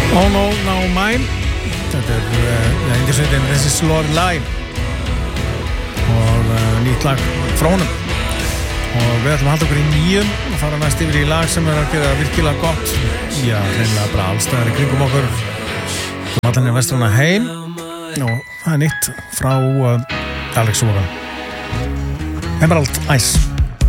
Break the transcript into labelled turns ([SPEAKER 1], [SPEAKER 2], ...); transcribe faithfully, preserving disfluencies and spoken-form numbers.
[SPEAKER 1] Oh no, no mine. Þetta er uh, endursveitin This is Lorelei og uh, nýtt lag frá honum og við ætlum að halda okkur í nýjum og fara næst yfir í lag sem er að gera virkilega gott já, hreinlega bara allstaðar í kringum okkur allan í vestrana heim og það er nýtt frá uh, Alex Warren Emerald Ice